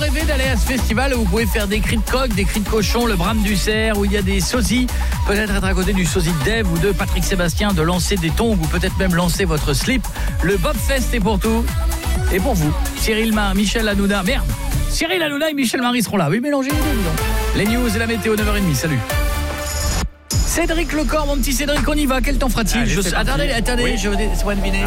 rêvez d'aller à ce festival où vous pouvez faire des cris de coq, des cris de cochon, le brame du cerf, où il y a des sosies, peut-être être à côté du sosie de Dave ou de Patrick Sébastien, de lancer des tongs ou peut-être même lancer votre slip. Le Bobfest est pour tout. Et pour vous, Cyril Marin, Michel Hanouna, merde, Cyril Hanouna et Michel Marin seront là. Oui, mélangez les deux, disons. Les news et la météo, 9h30, salut. Cédric Lecor, mon petit Cédric, on y va. Quel temps fera-t-il? Attendez, oui. Je veux deviner.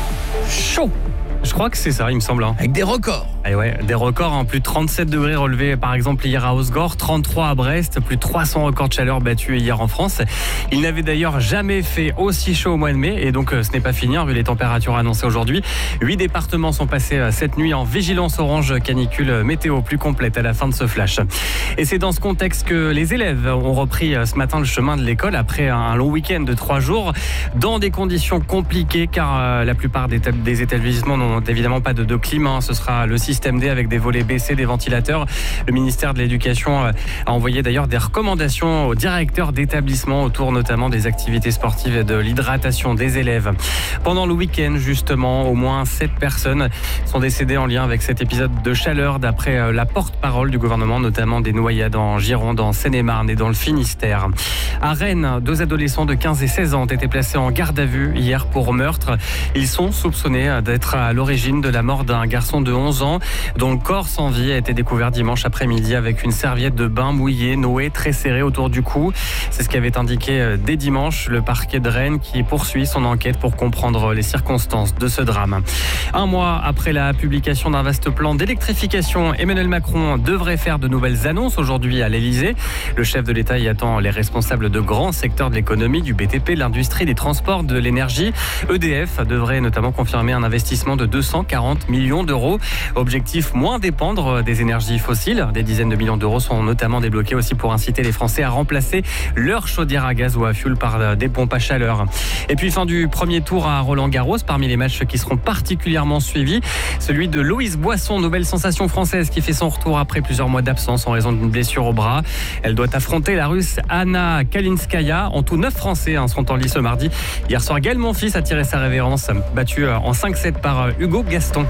Chaud. Je crois que c'est ça, il me semble. Avec des records. Et ouais, des records, plus de 37 degrés relevés par exemple hier à Osgore, 33 à Brest, plus de 300 records de chaleur battus hier en France. Il n'avait d'ailleurs jamais fait aussi chaud au mois de mai et donc ce n'est pas fini vu les températures annoncées aujourd'hui. 8 départements sont passés cette nuit en vigilance orange canicule météo plus complète à la fin de ce flash. Et c'est dans ce contexte que les élèves ont repris ce matin le chemin de l'école après un long week-end de 3 jours dans des conditions compliquées car la plupart des établissements n'ont évidemment pas de clim. Ce sera le système D avec des volets baissés, des ventilateurs. Le ministère de l'Éducation a envoyé d'ailleurs des recommandations aux directeurs d'établissements autour notamment des activités sportives et de l'hydratation des élèves. Pendant le week-end, justement, au moins 7 personnes sont décédées en lien avec cet épisode de chaleur d'après la porte-parole du gouvernement, notamment des noyades en Gironde, en Seine-et-Marne et dans le Finistère. À Rennes, 2 adolescents de 15 et 16 ans ont été placés en garde à vue hier pour meurtre. Ils sont soupçonnés d'être à l'origine de la mort d'un garçon de 11 ans dont le corps sans vie a été découvert dimanche après-midi avec une serviette de bain mouillée, nouée, très serrée autour du cou. C'est ce qu'avait indiqué dès dimanche le parquet de Rennes qui poursuit son enquête pour comprendre les circonstances de ce drame. Un mois après la publication d'un vaste plan d'électrification, Emmanuel Macron devrait faire de nouvelles annonces aujourd'hui à l'Elysée. Le chef de l'État y attend les responsables de grands secteurs de l'économie, du BTP, de l'industrie, des transports, de l'énergie. EDF devrait notamment confirmer un investissement de 240 millions d'euros. Objectif, moins dépendre des énergies fossiles. Des dizaines de millions d'euros sont notamment débloqués aussi pour inciter les Français à remplacer leur chaudière à gaz ou à fioul par des pompes à chaleur. Et puis fin du premier tour à Roland-Garros, parmi les matchs qui seront particulièrement suivis, celui de Louise Boisson, nouvelle sensation française qui fait son retour après plusieurs mois d'absence en raison d'une blessure au bras. Elle doit affronter la Russe Anna Kalinskaya. En tout, 9 Français sont en lice ce mardi. Hier soir, Gaël Monfils a tiré sa révérence, battu en 5-7 par Hugo Gaston.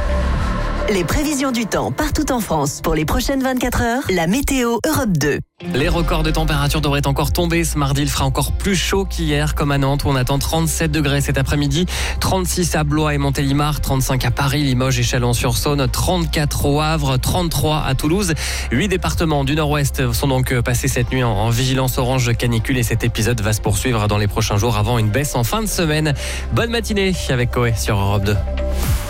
Les prévisions du temps partout en France pour les prochaines 24 heures, la météo Europe 2. Les records de température devraient encore tomber ce mardi. Il fera encore plus chaud qu'hier, comme à Nantes où on attend 37 degrés cet après-midi, 36 à Blois et Montélimar, 35 à Paris, Limoges et Chalon-sur-Saône, 34 au Havre, 33 à Toulouse. 8 départements du Nord-Ouest sont donc passés cette nuit en vigilance orange canicule et cet épisode va se poursuivre dans les prochains jours avant une baisse en fin de semaine. Bonne matinée avec Coé sur Europe 2.